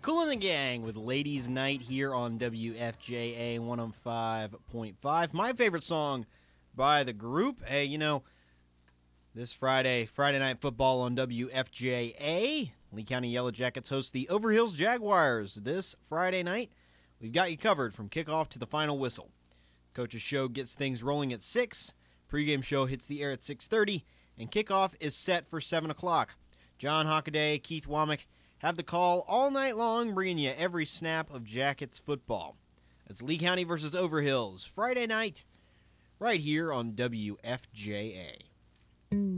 Kool and the Gang with Ladies Night here on WFJA 105.5. My favorite song by the group. Hey, this Friday Night Football on WFJA. Lee County Yellow Jackets host the Overhills Jaguars this Friday night. We've got you covered from kickoff to the final whistle. Coach's show gets things rolling at 6. Pregame show hits the air at 6:30, and kickoff is set for 7 o'clock. John Hockaday, Keith Womack have the call all night long, bringing you every snap of Jackets football. It's Lee County versus Overhills, Friday night, right here on WFJA.